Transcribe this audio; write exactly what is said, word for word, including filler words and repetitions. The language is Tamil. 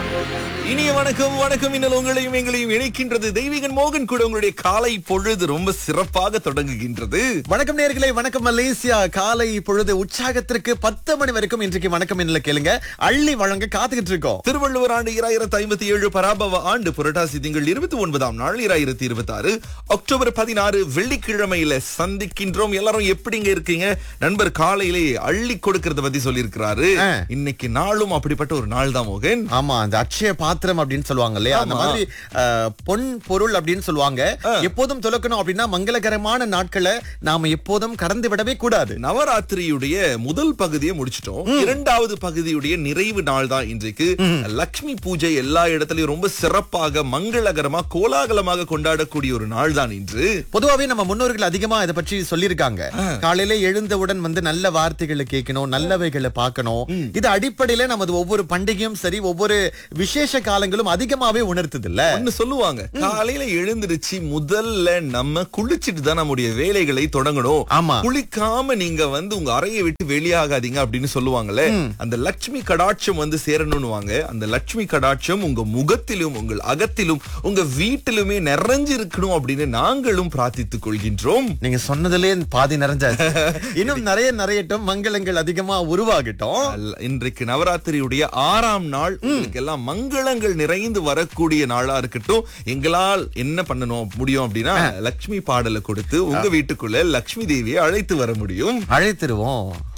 இனிய வணக்கம் வணக்கம் இன்னல் உங்களையும் எங்களையும் இணைக்கின்றது தெய்வீகன் மோகன் கூட உங்களுடைய காலை பொழுது ரொம்ப சிறப்பாக தொடங்குகின்றது. வணக்கம் நேயர்களே, வணக்கம் மலேசியா. காலை பொழுது உற்சாகத்திற்கு பத்து மணி வரைக்கும் இன்றைக்கு வணக்கம் என்ன கேளுங்க அள்ளி வழங்க காத்துக்கிட்டு இருக்கோம். திருவள்ளுவர் ஆண்டு இராயிரத்தி ஐம்பத்தி ஏழு பராபவ ஆண்டு புரட்டாசி திங்கள் இருபத்தி ஒன்பதாம் நாள் இராயிரத்தி இருபத்தி ஆறு அக்டோபர் பதினாறு வெள்ளிக்கிழமையில சந்திக்கின்றோம். எல்லாரும் எப்படிங்க இருக்கீங்க? நண்பர் காலையிலே அள்ளி கொடுக்கறத பத்தி சொல்லியிருக்கிறாரு. இன்னைக்கு நாளும் அப்படிப்பட்ட ஒரு நாள் தான் மோகன். ஆமா, அந்த அட்சய பாத்திரம் அப்படின்னு சொல்லுவாங்க இல்லையா, அந்த மாதிரி அஹ், பொன் பொருள் அப்படின்னு சொல்லுவாங்க. எப்போதும் துலக்கணும் அப்படின்னா மங்களகரமான நாட்களை நாம எப்போதும் கடந்து விடவே கூடாது. நவராத்திரியுடைய முதல் பகுதியை முடிச்சிட்டோம். இரண்டாவது பகுதியுடைய நிறைவு நாள் தான் இன்றைக்கு. லட்சுமி பூஜை எல்லா இடத்துலயும் ரொம்ப சிறப்பாக மங்களகரமா கோலாகலமாக கொண்டாடக்கூடிய ஒரு நாள் தான் இன்று. பொதுவாவே நம்ம முன்னோர்கள் அதிகமா இதை பற்றி சொல்லியிருக்காங்க. காலையில எழுந்தவுடன் வந்து நல்ல வார்த்தைகளை கேட்கணும், நல்லவைகளை பார்க்கணும். இது அடிப்படையில நமது ஒவ்வொரு பண்டிகையும் சரி, ஒவ்வொரு விசேஷ காலங்களும் அதிகமாவே உணர்த்துது இல்ல. ஒன்னு சொல்லுவாங்க, காலையில எழுந்திருச்சு முதல்ல நம்ம குளிச்சிட்டு தான் நம்முடைய வேலைகளை தொடங்கணும். ஆமா, குளிக்காம நீங்க வந்து உங்க அறையை விட்டு வெளியாகாதீங்க அப்படின்னு சொல்லுவாங்கல்ல. அந்த லட்சுமி கடாட்சம் வந்து சேரணும்னுவாங்க. அந்த லட்சுமி கடாட்சம் உங்க முகத்திலும் உங்கள் அகத்திலும் உங்க வீட்டிலுமே நிறைஞ்சு இருக்கணும் அப்படின்னு நாங்களும் பிரார்த்தித்துக் கொள்கின்றோம். நீங்க சொன்னதுலே பாதி நிறைஞ்சாச்சு. இன்னும் நிறைய நிறையட்டும், மங்களங்கள் அதிகமா உருவாகட்டும். இன்றைக்கு நவராத்திரியுடைய ஆறாம் நாள். எல்லாம் மங்களங்கள் நிறைந்து வரக்கூடிய நாளா இருக்கட்டும். எங்களால் என்ன பண்ணணும் முடியும் அப்படின்னா லட்சுமி பாடலை கொடுத்து உங்க வீட்டுக்குள்ள லட்சுமி தேவியை அழைத்து வர முடியும். அழைத்துருவோம்.